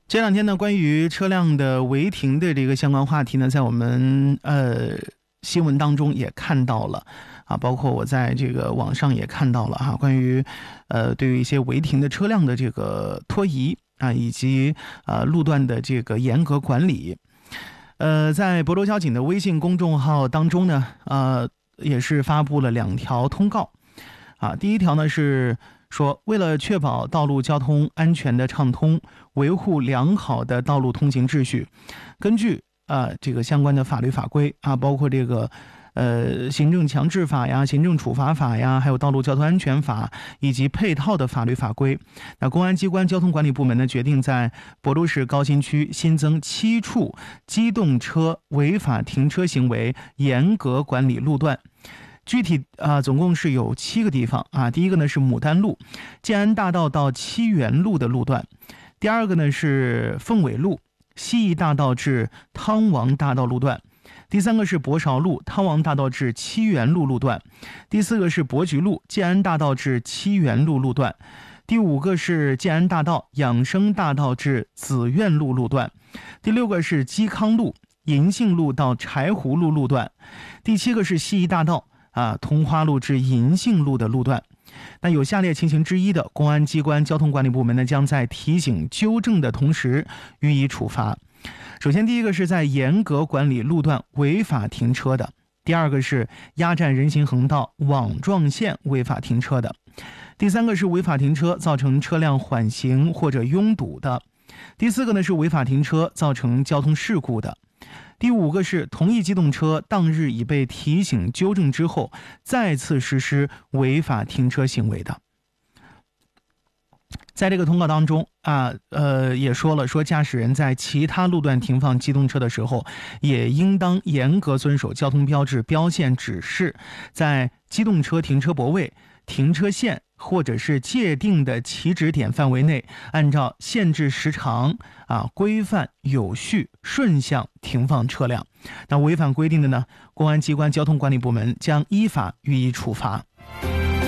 这两天呢，关于车辆的违停的这个相关话题呢，在我们新闻当中也看到了啊，包括我在这个网上也看到了哈，关于对于一些违停的车辆的这个拖移啊，以及路段的这个严格管理。在亳州交警的微信公众号当中呢，也是发布了2条通告啊。第一条呢是说，为了确保道路交通安全的畅通，维护良好的道路通行秩序，根据这个相关的法律法规啊，包括这个行政强制法呀、行政处罚法呀，还有道路交通安全法以及配套的法律法规，那公安机关交通管理部门呢，决定在亳州市高新区新增7处机动车违法停车行为严格管理路段。具体总共是有7个地方啊。第一个呢是牡丹路建安大道到七元路的路段，第二个呢是凤尾路西义大道至汤王大道路段，第三个是博韶路汤王大道至七元路路段，第四个是伯菊路建安大道至七元路路段，第5个是建安大道养生大道至紫苑路路段，第6个是基康路银杏路到柴湖路路段，第7个是西义大道通花路至银杏路的路段。那有下列情形之一的，公安机关交通管理部门呢，将在提醒纠正的同时予以处罚。首先，第一个是在严格管理路段违法停车的；第二个是压占人行横道网状线违法停车的；第三个是违法停车造成车辆缓行或者拥堵的；第四个呢是违法停车造成交通事故的；第5个是同一机动车当日已被提醒纠正之后再次实施违法停车行为的。在这个通告当中也说了，说驾驶人在其他路段停放机动车的时候，也应当严格遵守交通标志标线指示，在机动车停车泊位、停车线或者是界定的起止点范围内，按照限制时长规范有序顺向停放车辆。那违反规定的呢，公安机关交通管理部门将依法予以处罚。